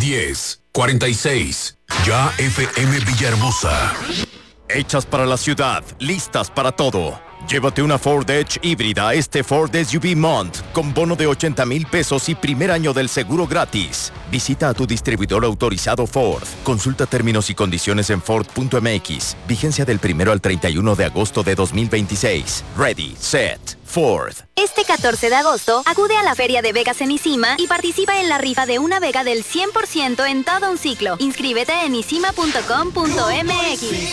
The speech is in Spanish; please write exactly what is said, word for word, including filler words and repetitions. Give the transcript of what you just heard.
diez, cuarenta y seis. Ya F M Villahermosa. Hechas para la ciudad, listas para todo. Llévate una Ford Edge híbrida a este Ford S U V Mont con bono de ochenta mil pesos y primer año del seguro gratis. Visita a tu distribuidor autorizado Ford. Consulta términos y condiciones en Ford punto M X. Vigencia del primero al treinta y uno de agosto de dos mil veintiséis. Ready, set, Ford. Este catorce de agosto, acude a la Feria de Vegas en Isima y participa en la rifa de una Vega del cien por ciento en todo un ciclo. Inscríbete en isima punto com punto m x.